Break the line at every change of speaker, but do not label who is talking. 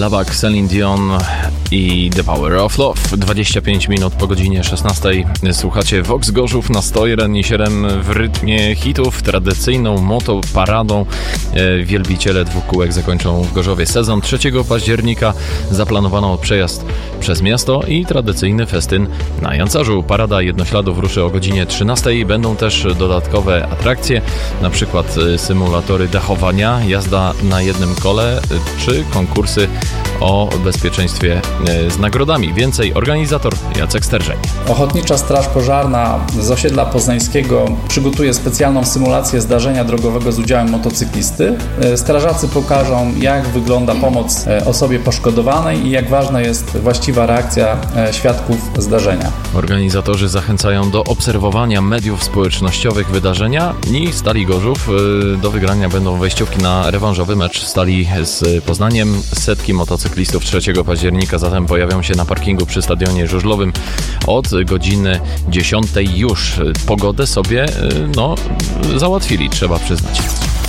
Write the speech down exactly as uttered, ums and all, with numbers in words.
Labak, Celine Dion i The Power of Love. dwadzieścia pięć minut po godzinie szesnastej. Słuchacie Vox Gorzów na sto jeden i siedem w rytmie hitów. Tradycyjną motoparadą wielbiciele dwóch kółek zakończą w Gorzowie sezon. trzeciego października zaplanowano przejazd przez miasto i tradycyjny festyn na Jancarzu. Parada jednośladów ruszy o godzinie trzynastej. Będą też dodatkowe atrakcje, na przykład symulatory dachowania, jazda na jednym kole czy konkursy o bezpieczeństwie z nagrodami. Więcej organizator Jacek Sterżeń.
Ochotnicza Straż Pożarna z osiedla poznańskiego przygotuje specjalną symulację zdarzenia drogowego z udziałem motocyklisty. Strażacy pokażą, jak wygląda pomoc osobie poszkodowanej i jak ważna jest właściwa reakcja świadków zdarzenia.
Organizatorzy zachęcają do obserwowania mediów społecznościowych wydarzenia i Stali Gorzów. Do wygrania będą wejściówki na rewanżowy mecz Stali z Poznaniem. Setki motocyklistów trzeciego października zatem pojawią się na parkingu przy stadionie żużlowym od godziny dziesiątej już. Pogodę sobie no, załatwili, trzeba przyznać.